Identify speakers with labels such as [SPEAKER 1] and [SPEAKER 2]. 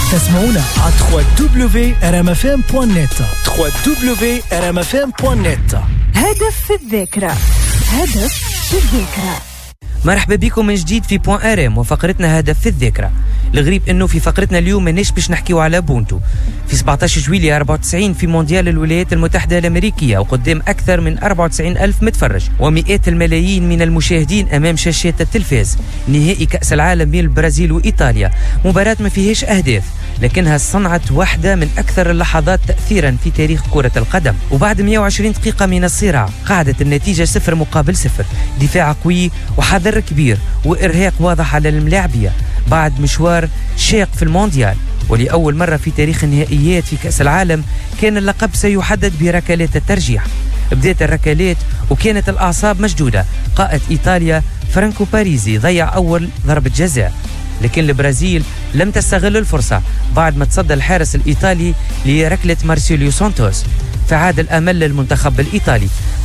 [SPEAKER 1] تسمعونا على www.rmfm.net www.rmfm.net.
[SPEAKER 2] هدف في الذاكرة، هدف في الذاكرة.
[SPEAKER 3] مرحبا بكم من جديد في بوان ارم وفقرتنا هدف في الذاكرة. الغريب انه في فقرتنا اليوم ماناش باش نحكيو على بونتو. في 17 جويلية 94 في مونديال الولايات المتحدة الأمريكية وقدام أكثر من 94 ألف متفرج ومئات الملايين من المشاهدين أمام شاشات التلفاز، نهائي كأس العالم بين البرازيل وإيطاليا، مباراة ما فيهاش أهداف لكنها صنعت واحدة من أكثر اللحظات تأثيرا في تاريخ كرة القدم. وبعد 120 دقيقة من الصراع قعدت النتيجة 0-0، دفاع قوي وحذر كبير وإرهاق واضح على الملاعبية بعد مشوار شاق في المونديال. ولأول مرة في تاريخ النهائيات في كأس العالم كان اللقب سيحدد بركلات الترجيح. بدأت الركلات وكانت الأعصاب مشدودة. قائد إيطاليا فرانكو باريزي ضيع أول ضربة جزاء، لكن البرازيل لم تستغل الفرصة بعد ما تصدى الحارس الإيطالي لركلة مارسيليو سانتوس، فعاد الأمل للمنتخب الإيطالي.